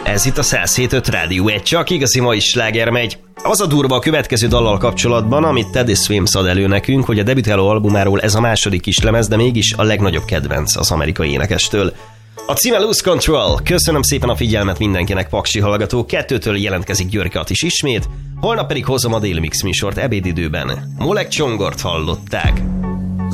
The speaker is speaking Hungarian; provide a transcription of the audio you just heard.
Ez itt a 107.5 Rádió, egy csak igazi mai sláger megy. Az a durva a következő dallal kapcsolatban, amit Teddy Swims ad elő nekünk, hogy a debütáló albumáról ez a második kislemez, de mégis a legnagyobb kedvenc az amerikai énekestől. A címe Lose Control. Köszönöm szépen a figyelmet mindenkinek, paksi hallgató. 2-től jelentkezik Györkat is ismét, holnap pedig hozom a déli mix műsort ebédidőben. Molek Csongort hallották.